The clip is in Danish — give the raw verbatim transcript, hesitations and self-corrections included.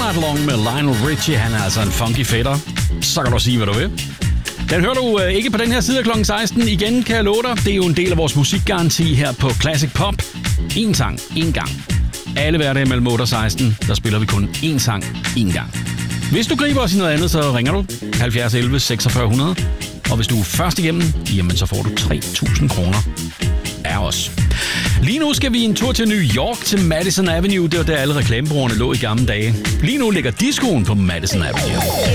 Ride Along med Lionel Richie. Han er altså en funky fætter. Så kan du sige, hvad du vil. Den hører du øh, ikke på den her side af klokken seksten. Igen kan jeg love dig. Det er jo en del af vores musikgaranti her på Classic Pop. En sang, en gang. Alle hverdage mellem otte og seksten, der spiller vi kun én sang, én gang. Hvis du griber os i noget andet, så ringer du halvfjerds elleve seksogfyrre hundrede. Og hvis du er først igennem, jamen så får du tre tusind kroner af os. Lige nu skal vi en tur til New York, til Madison Avenue. Det var der alle reklamebureauerne lå i gamle dage. Lige nu ligger discoen på Madison Avenue.